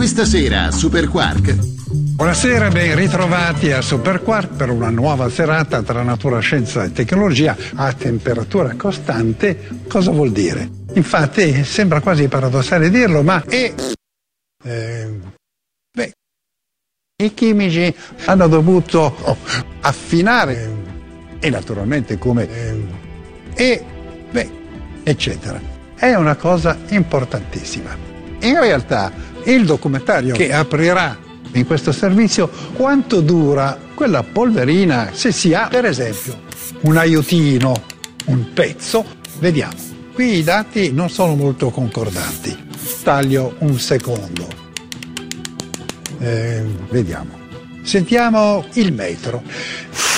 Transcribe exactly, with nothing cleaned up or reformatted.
Questa sera a Super Quark. Buonasera, ben ritrovati a Super Quark per una nuova serata tra natura, scienza e tecnologia a temperatura costante. Cosa vuol dire? Infatti sembra quasi paradossale dirlo, ma è... Eh, beh, i chimici hanno dovuto affinare e naturalmente come... Eh, e... beh, eccetera. È una cosa importantissima. In realtà il documentario che aprirà in questo servizio quanto dura quella polverina se si ha per esempio un aiutino, un pezzo. Vediamo, qui i dati non sono molto concordanti, taglio un secondo, eh, vediamo, sentiamo il metro.